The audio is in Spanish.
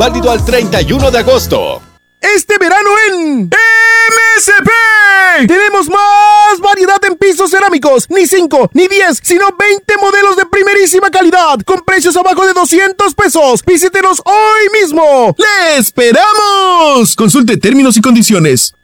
Válido al 31 de agosto. Este verano en MSP tenemos más variedad en pisos cerámicos. Ni 5, ni 10, sino 20 modelos de primerísima calidad con precios abajo de 200 pesos. Visítenos hoy mismo. ¡Le esperamos! Consulte términos y condiciones.